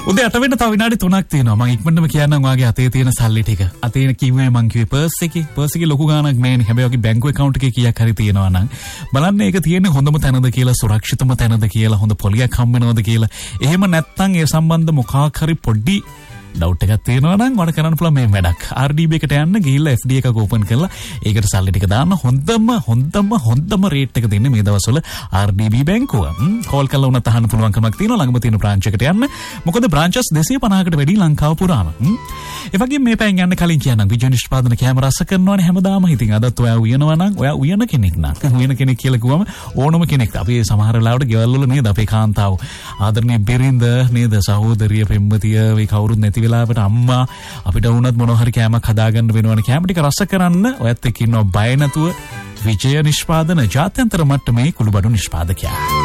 උදේ 8 වෙන්න තව විනාඩි 3ක් තියෙනවා. මම ඉක්මනටම කියන්නම් ඔයාගේ අතේ තියෙන සල්ලි ටික. අතේ කිව්වේ මං කිව්වේ පර්ස් එකේ ලොකු ගාණක් නෑනේ. හැබැයි ඔයාගේ බැංකු account එකේ කීයක් හරි තියෙනවා නම් බලන්න ඒක තියෙන්නේ හොඳම තැනද කියලා, සුරක්ෂිතම තැනද කියලා, හොඳ පොලියක් හම්බ වෙනවද කියලා. එහෙම නැත්නම් ඒ සම්බන්ධ මොකක් හරි පොඩි ඩවුට් එකක් තියෙනවා නම් ඔයාලට කරන්න පුළුවන් මේ වැඩක්. RDB එකට යන්න ගිහිල්ලා FD එකක් ඕපන් කරලා ඒකට සල්ලි ටික දාන්න. හොඳම රේට් එක දෙන්නේ මේ දවස්වල RDB බැංකුව. කෝල් කරලා උනත් අහන්න පුළුවන්කමක් තියෙනවා ළඟම තියෙන බ්‍රාන්ච් එකට යන්න. මොකද බ්‍රාන්චස් 250කට වැඩි ලංකාව පුරාම. ඒ වගේම මේ පැයෙන් යන්න කලින් කියන්නම් විජය නිෂ්පාදන කැමරා රස කරනවානේ හැමදාම. ඉතින් අදත් ඔයා උයනවා නම් ඔයා උයන කෙනෙක් නම් උයන කෙනෙක් කියලා කිව්වම ඕනම කෙනෙක්. අපි සමහර වෙලාවට ගෙවල් වල නේද අපේ කාන්තාව ආදරණීය බිරිඳ නේද සහෝදරිය පෙම්වතිය වේ කවුරුත් නැති වෙලාවට අම්මා අපිට වුණත් මොනවා හරි කෑමක් හදාගන්න වෙනවනේ. කෑම ටික රස කරන්න ඔයත් එක්ක ඉන්නවා බය නැතුව විජය නිෂ්පාදන ජාත්‍යන්තර මට්ටමේ කුළුබඩු නිෂ්පාදකයා.